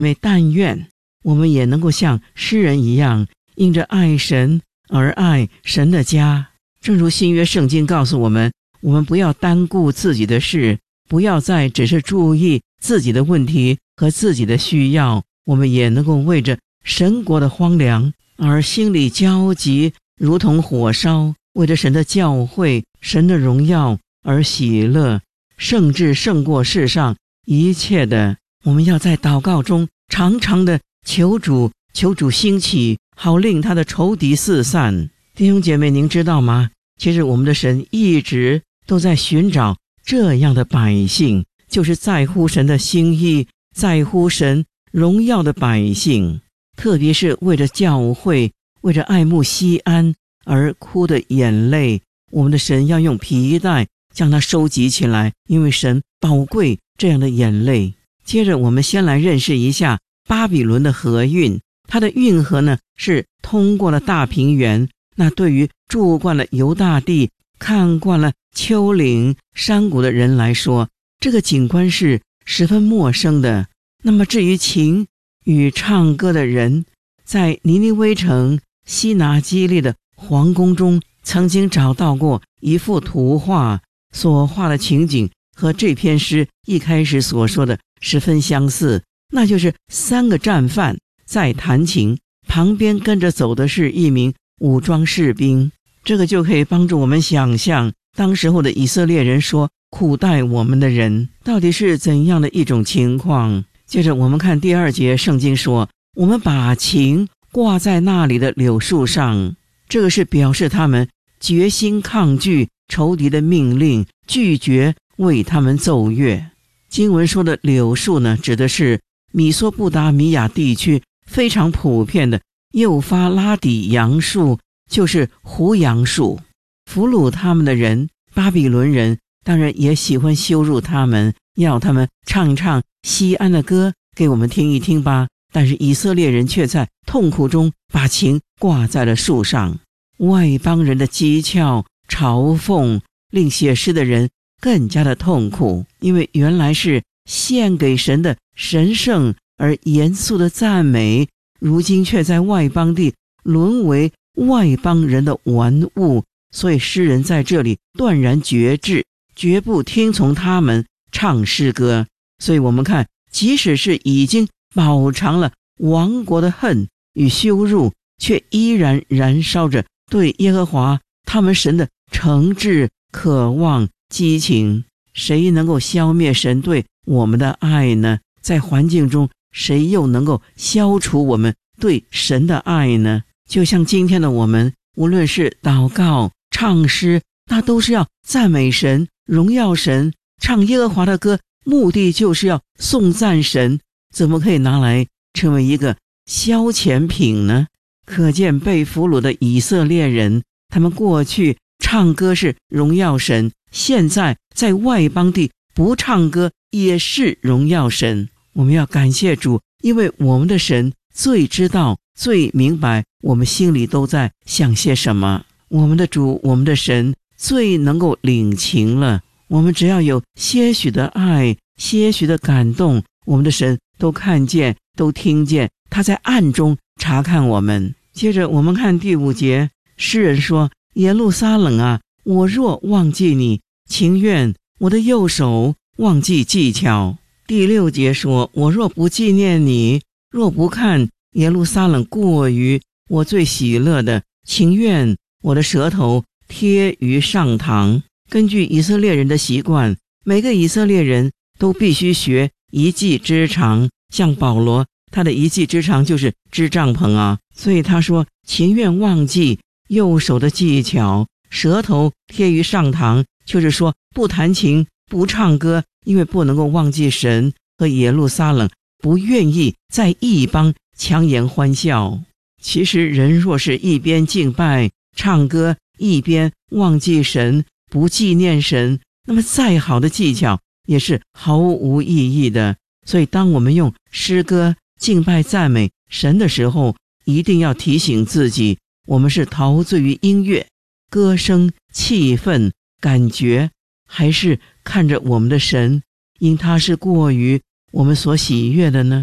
但愿我们也能够像诗人一样，因着爱神而爱神的家。正如新约圣经告诉我们，我们不要单顾自己的事，不要再只是注意自己的问题和自己的需要，我们也能够为着神国的荒凉而心里焦急，如同火烧，为着神的教会、神的荣耀而喜乐，甚至胜过世上一切的。我们要在祷告中常常的求主兴起，好令他的仇敌四散。弟兄姐妹，您知道吗？其实我们的神一直都在寻找这样的百姓，就是在乎神的心意，在乎神荣耀的百姓，特别是为着教会，为着爱慕西安而哭的眼泪，我们的神要用皮带将它收集起来，因为神宝贵这样的眼泪。接着我们先来认识一下巴比伦的河运，它的运河呢是通过了大平原，那对于住惯了犹大地、看惯了丘陵山谷的人来说，这个景观是十分陌生的。那么至于琴与唱歌的人，在尼尼微城西拿基利的皇宫中曾经找到过一幅图画，所画的情景和这篇诗一开始所说的十分相似，那就是3个战犯在弹琴，旁边跟着走的是一名武装士兵。这个就可以帮助我们想象当时候的以色列人说苦待我们的人到底是怎样的一种情况。接着我们看第2节，圣经说我们把琴挂在那里的柳树上，这个是表示他们决心抗拒仇敌的命令，拒绝为他们奏乐。经文说的柳树呢，指的是米索不达米亚地区非常普遍的幼发拉底杨树，就是胡杨树。俘虏他们的人，巴比伦人当然也喜欢羞辱他们，要他们唱一唱西安的歌给我们听一听吧。但是以色列人却在痛苦中把琴挂在了树上。外邦人的讥诮、嘲讽令写诗的人更加的痛苦，因为原来是献给神的神圣而严肃的赞美，如今却在外邦地沦为外邦人的玩物。所以诗人在这里断然决志，绝不听从他们唱诗歌。所以我们看，即使是已经饱尝了亡国的恨与羞辱，却依然燃烧着对耶和华他们神的诚挚、渴望、激情。谁能够消灭神对我们的爱呢？在环境中，谁又能够消除我们对神的爱呢？就像今天的我们，无论是祷告、唱诗，那都是要赞美神、荣耀神，唱耶和华的歌，目的就是要颂赞神，怎么可以拿来成为一个消遣品呢？可见被俘虏的以色列人，他们过去唱歌是荣耀神，现在在外邦地不唱歌也是荣耀神。我们要感谢主，因为我们的神最知道、最明白我们心里都在想些什么。我们的主，我们的神最能够领情了。我们只要有些许的爱、些许的感动，我们的神都看见、都听见，他在暗中查看我们。接着我们看第5节，诗人说：耶路撒冷啊，我若忘记你，情愿我的右手忘记技巧。第6节说：我若不纪念你，若不看耶路撒冷过于我最喜乐的，情愿我的舌头贴于上膛。根据以色列人的习惯，每个以色列人都必须学一技之长，像保罗，他的一技之长就是织帐篷啊。所以他说情愿忘记右手的技巧，舌头贴于上膛，就是说不弹琴、不唱歌，因为不能够忘记神和耶路撒冷，不愿意在异邦强颜欢笑。其实人若是一边敬拜唱歌，一边忘记神，不纪念神，那么再好的技巧也是毫无意义的。所以当我们用诗歌敬拜赞美神的时候，一定要提醒自己，我们是陶醉于音乐、歌声、气氛、感觉，还是看着我们的神，因他是过于我们所喜悦的呢？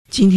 今天